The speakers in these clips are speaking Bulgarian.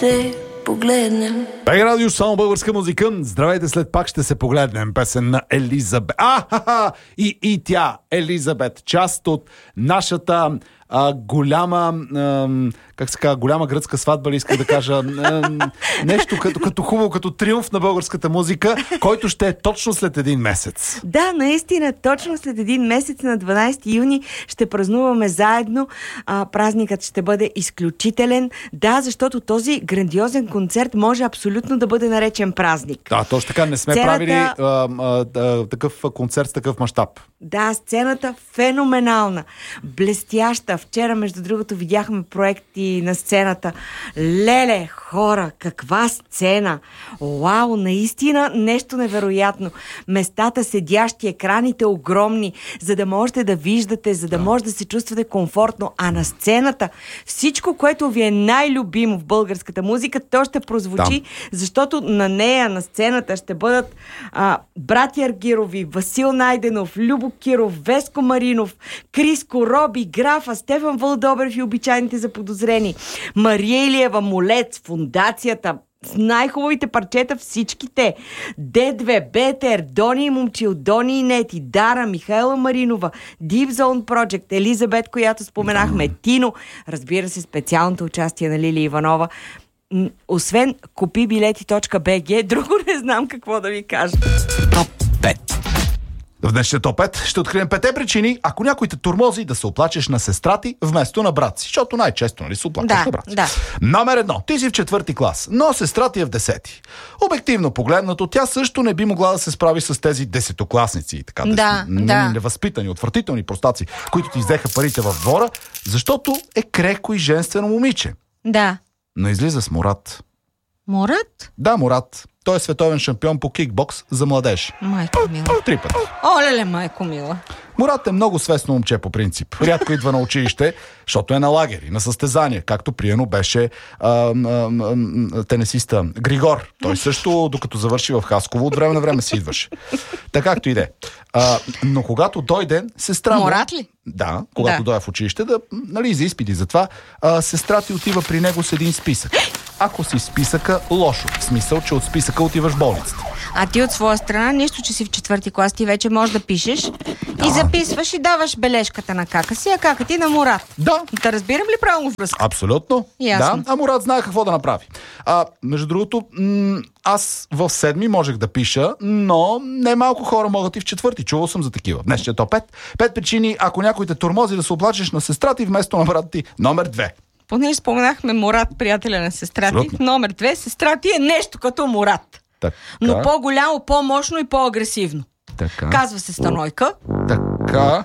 те погледнем. Бег радио, само българска музика. Здравейте, след пак ще се погледнем. Песен на Елизабет. И тя, Елизабет, част от нашата голяма, как се казва, голяма гръцка сватба, ли иска да кажа, нещо като хубаво, като триумф на българската музика, който ще е точно след един месец. Да, наистина, точно след един месец на 12 юни ще празнуваме заедно. Празникът ще бъде изключителен. Да, защото този грандиозен концерт може абсолютно да бъде наречен празник. Да, точно така, не сме правили такъв концерт с такъв мащаб. Да, сцената феноменална, блестяща. Вчера, между другото, видяхме проекти на сцената. Леле, хора, каква сцена! Вау, наистина нещо невероятно. Местата седящи, екраните огромни, за да можете да виждате, за да може да се чувствате комфортно. А на сцената всичко, което ви е най-любимо в българската музика, то ще прозвучи, защото на нея, на сцената ще бъдат братя Аргирови, Васил Найденов, Любо Киров, Веско Маринов, Криско, Роби, Графа, Стефан Вълдобрев и обичайните заподозрени, Мария Илиева, Молец, Фундацията, с най-хубавите парчета всичките. Д2, Бетер, Дони и Момчил, Дони и Нети, Дара, Михайла Маринова, Deep Zone Project, Елизабет, която споменахме, Тино, разбира се, специалното участие на Лили Иванова. Освен купибилети.bg, друго не знам какво да ви кажа. Топ 5. В днешния топ 5 ще открием 5 причини, ако някой те тормози, да се оплачеш на сестра ти вместо на брат си. Защото най-често, нали, се оплачеш на брат си. Да. Номер 1. Ти си в 4-ти клас, но сестра ти е в 10-ти. Обективно погледнато, тя също не би могла да се справи с тези 10-класници и така невъзпитани, отвратителни простаци, които ти взеха парите в двора, защото е крехко и женствено момиче. Да. Но излиза с Мурат. Мурат? Да, Мурат. Той е световен шампион по кикбокс за младеж. Майко мила. 3 пъти. Олеле, майко мила. Мурат е много свестно момче по принцип. Рядко идва на училище, защото е на лагери, на състезания, както приено беше тенисиста Григор. Той също, докато завърши в Хасково, от време на време си идваше. Така както иде. Но когато дойде, сестра му... Мурат ли? Да, когато дойде в училище, за изпити за това, сестра ти отива при него с един списък. Ако си списъка, лошо. В смисъл, че от списъка отиваш в болницата. А ти от своя страна, нищо, че си в 4-ти клас, ти вече можеш да пишеш и записваш и даваш бележката на кака си, а кака ти на Мурат. Да. Да разбирам ли правилно връзка? Абсолютно. Ясно. Да, а Мурат знае какво да направи. Между другото, аз в 7-ми можех да пиша, но не малко хора могат и в 4-ти. Чувал съм за такива. Днешния топ 5. 5 причини, ако някой те тормози да се оплачеш на сестра ти вместо на брат ти. Номер 2. Понеже споменахме Мурат, приятеля на сестра ти. Номер 2. Сестра ти е нещо като Мурат. Така. Но по-голямо, по-мощно и по-агресивно. Така. Казва се Станойка. Така.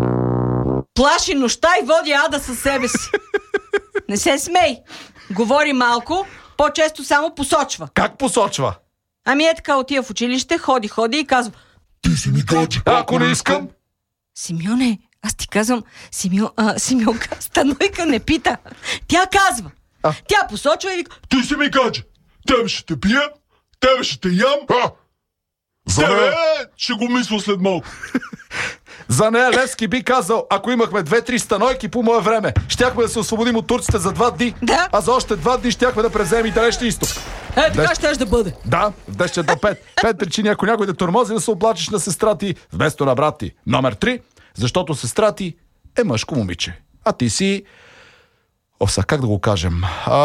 Плаши нощта и води ада със себе си. Не се смей. Говори малко, по-често само посочва. Как посочва? Ами е така, отива в училище, ходи и казва: Ти си ми годжи, ако не искам. Симеоне, аз ти казвам, Симеонка, Станойка не пита. Тя казва. Тя посочва и вика: Ти си ми гадже. Тебе ще те пия, тебе ще те ям. Тебе ще го мисля след малко. За нея Левски би казал: ако имахме 2-3 Станойки по мое време, щяхме да се освободим от турците за 2 дни. Да. А за още 2 дни щяхме да превземем и Далечния изток. Така щеш да бъде. Да, в днешния до 5. 5 причини, ако някой да тормози, да се оплачеш на сестра ти вместо на брат ти. Номер 3. Защото сестра ти е мъжко момиче. А ти си... как да го кажем?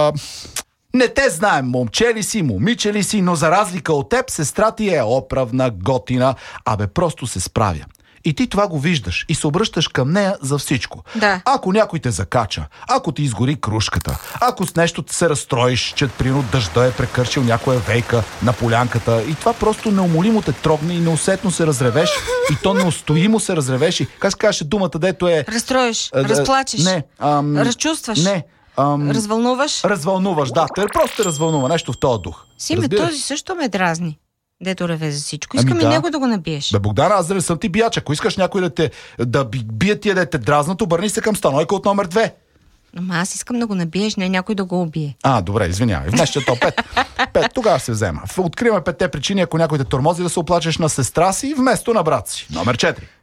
Не те знаем, момче ли си, момиче ли си, но за разлика от теб, сестра ти е оправна, готина, просто се справя. И ти това го виждаш и се обръщаш към нея за всичко. Да. Ако някой те закача, ако ти изгори крушката, ако с нещо се разстроиш, че прино дъжда е прекършил някоя вейка на полянката и това просто неумолимо те трогне и неусетно се разревеш и то неустоимо се разревеш и как се казваше думата, дето е... Разстроиш, разплачеш, разчувстваш. Не. Развълнуваш? Развълнуваш, да. Просто те развълнува. Нещо в този дух. Симе, този също ме дразни. Дето реве за всичко. Искам и него да го набиеш. Богдана, аз да не съм ти биjaч. Ако искаш някой да бие тия да те дразнат, обърни се към Станойка от номер 2. Ама аз искам да го набиеш, не някой да го убие. Добре, извинявай. В днешния топ 5. 5, тогава се взема. Откриваме 5 причини, ако някой те тормози, да се оплачеш на сестра си вместо на брат си. Номер 4.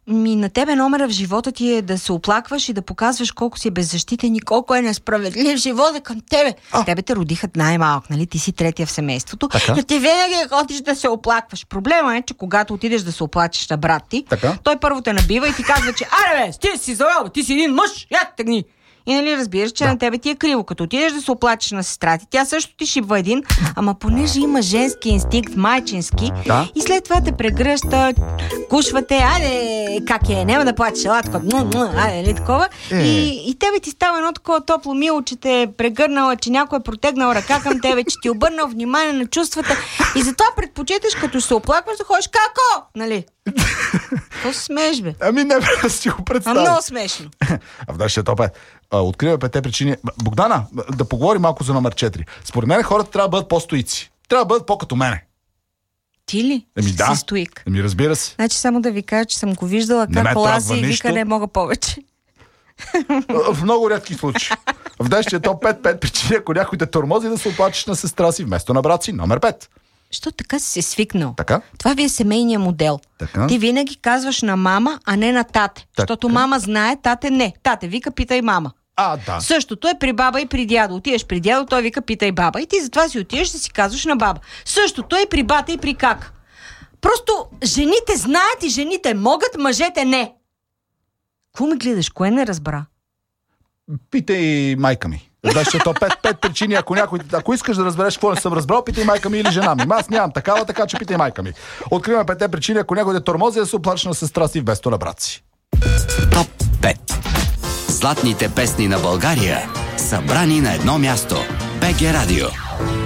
На тебе номера в живота ти е да се оплакваш и да показваш колко си беззащитен и колко е несправедлив живота към тебе. Тебе те родиха най-малък, нали? Ти си третия в семейството. Но ти винаги ходиш да се оплакваш. Проблема е, че когато отидеш да се оплачеш на брат ти, той първо те набива и ти казва, че аре бе, ти си завал, ти си един мъж, я тъгни. И нали разбираш, че на тебе ти е криво. Като отидеш да се оплачеш на сестра ти, тя също ти шибва един, ама понеже има женски инстинкт, майчински, и след това те прегръща, кушвате, айде, как е, няма да плачеш, ела такова, айде, нали такова. И тебе ти става едно такова топло мило, че те е прегърнала, че някой е протегнал ръка към тебе, че ти е обърнал внимание на чувствата. И затова предпочиташ, като се оплакваш, да ходиш како, нали? Какво се смееш, бе? Ами не, бе, си го представя. Много смешно. В нашия топ е. Откриваме 5 причини. Богдана, да поговорим малко за номер 4. Според мен хората трябва да бъдат по-стоици. Трябва да бъдат по-като мене. Ти ли? Да. Си стоик. Разбира се. Значи само да ви кажа, че съм го виждала как лази и вика не мога повече. В много рядки случаи. В днешния топ 5 причини, ако някой те тормози, да се оплачеш на сестра си вместо на брат си. Номер 5. Що така си се свикнал? Така? Това ви е семейният модел. Така? Ти винаги казваш на мама, а не на тате. Защото мама знае, тате не. Тате вика, питай мама. Да. Същото е при баба и при дядо. Отидеш при дядо, той вика, питай баба. И ти затова си отидеш да си казваш на баба. Същото е при бата и при как. Просто жените знаят и жените могат, мъжете не. Какво ме гледаш? Кое не разбра? Питай майка ми. Значи то 5 причини, ако искаш да разбереш какво не съм разбрал, питай майка ми или жена ми. Аз нямам такава, така че питай майка ми. Откриваме 5 причини, ако някой те тормози, да се оплачеш на сестра си вместо на брат си. Топ 5. Златните песни на България, събрани на едно място. БГ Радио.